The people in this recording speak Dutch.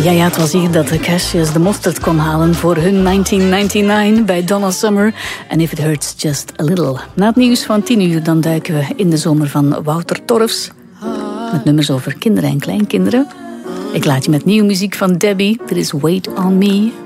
Ja, het was hier dat de Cashiers de mosterd kon halen voor hun 1999 bij Donna Summer. En If It Hurts Just A Little. Na het nieuws van 10:00 dan duiken we in de zomer van Wouter Torfs. Met nummers over kinderen en kleinkinderen. Ik laat je met nieuwe muziek van Debbie. Dit is Wait On Me.